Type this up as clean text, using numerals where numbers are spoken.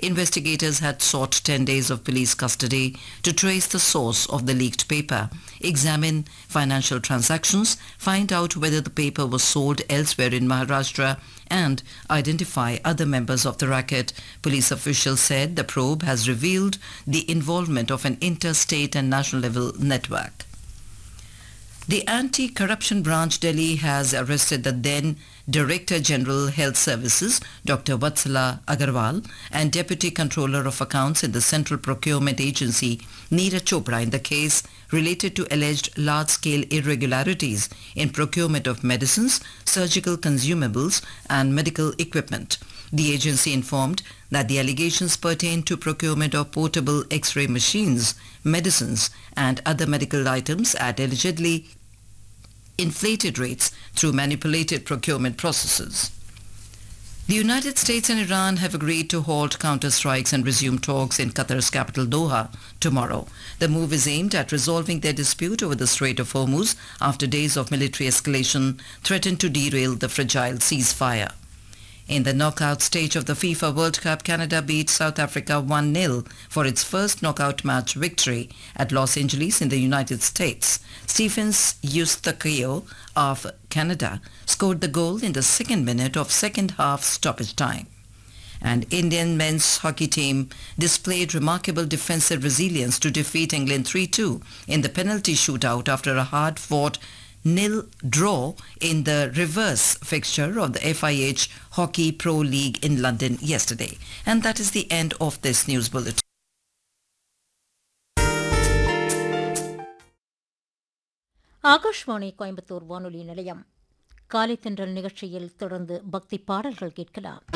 Investigators had sought 10 days of police custody to trace the source of the leaked paper, examine financial transactions, find out whether the paper was sold elsewhere in Maharashtra, and identify other members of the racket. Police officials said the probe has revealed the involvement of an interstate and national level network. The Anti-Corruption Branch Delhi has arrested the then Director General Health Services, Dr. Vatsala Agarwal, and Deputy Controller of Accounts in the Central Procurement Agency, Neeraj Chopra, in the case related to alleged large-scale irregularities in procurement of medicines, surgical consumables, and medical equipment. The agency informed that the allegations pertain to procurement of portable X-ray machines, medicines, and other medical items at allegedly inflated rates through manipulated procurement processes. The United States and Iran have agreed to halt counter-strikes and resume talks in Qatar's capital Doha tomorrow. The move is aimed at resolving their dispute over the Strait of Hormuz after days of military escalation threatened to derail the fragile ceasefire. In the knockout stage of the FIFA World Cup, Canada beat South Africa 1-0 for its first knockout match victory at Los Angeles in the United States. Stephens Eustakio of Canada scored the goal in the second minute of second half stoppage time. And Indian men's hockey team displayed remarkable defensive resilience to defeat England 3-2 in the penalty shootout after a hard-fought nil draw in the reverse fixture of the FIH Hockey Pro League in London yesterday. And that is the end of this news bulletin. Akashvani Coimbatore வானொலி நிலையம் காலை தென்றல் நிகழ்ச்சியில் தொடர்ந்து பக்தி பாடல்கள் கேட்கலாம்.